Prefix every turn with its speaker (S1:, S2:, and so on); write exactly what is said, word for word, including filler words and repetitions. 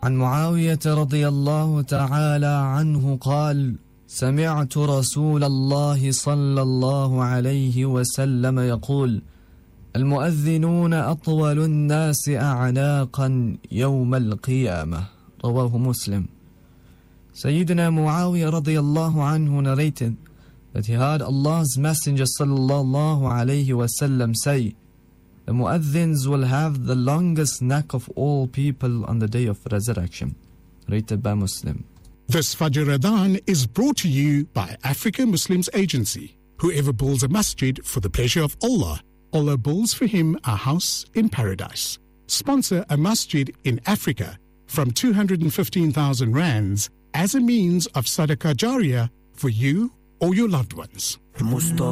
S1: عن معاوية رضي الله تعالى عنه قال: سمعت رسول الله صلى الله عليه وسلم يقول: المؤذنون أطول الناس أعناقا يوم القيامة. رواه Muslim. Sayyidina Muawiyah radiyallahu anhu narrated that he heard Allah's Messenger sallallahu alayhi wasallam say, the mu'adhins will have the longest neck of all people on the day of resurrection. Rated by Muslim.
S2: This Fajr Adhan is brought to you by Africa Muslims Agency. Whoever builds a masjid for the pleasure of Allah, Allah builds for him a house in paradise. Sponsor a masjid in Africa from two hundred fifteen thousand rands as a means of sadaqah jariyah for you or your loved ones.